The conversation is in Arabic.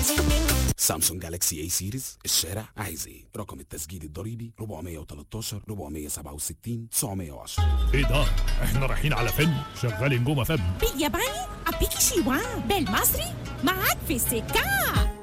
سامسونج جالاكسي اي سيريز، الشارع عايز ايه؟ رقم التسجيل الضريبي 413 467 910. ايه ده؟ احنا رايحين على فيلم شغال نجوم فم بالياباني أبيكي شيوا، بالمصري معاك في السكة.